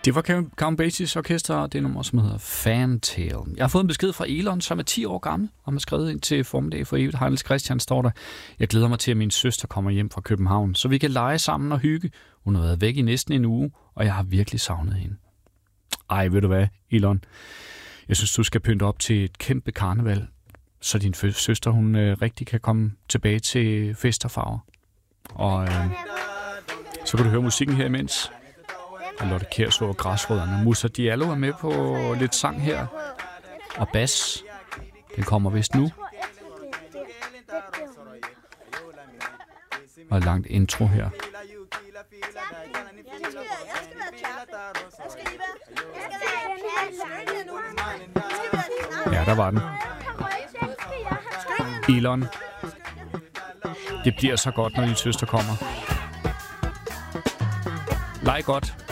Det var Count Basie's orkester, og det nummer, som hedder Fantail. Jeg har fået en besked fra Elon, som er 10 år gammel, og har skrevet ind til formiddag for evigt. Hej Niels Christian, står der. Jeg glæder mig til, at min søster kommer hjem fra København, så vi kan lege sammen og hygge. Hun har været væk i næsten en uge, og jeg har virkelig savnet hende. Ej, ved du hvad, Elon? Jeg synes, du skal pynte op til et kæmpe karneval, så din søster, hun rigtig kan komme tilbage til fest og farver. Og så kan du høre musikken her imens. Og Lotte Kjærsgaard og Græsrødderne. Musa Diallo er med på lidt sang her. Og bas, den kommer vist nu. Og et langt intro her. Ja, der var den. Elon. Det bliver så godt, når din søster kommer. Leg godt.